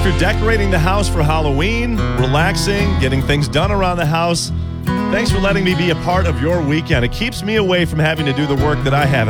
if you're decorating the house for Halloween, relaxing, getting things done around the house, thanks for letting me be a part of your weekend. It keeps me away from having to do the work that I have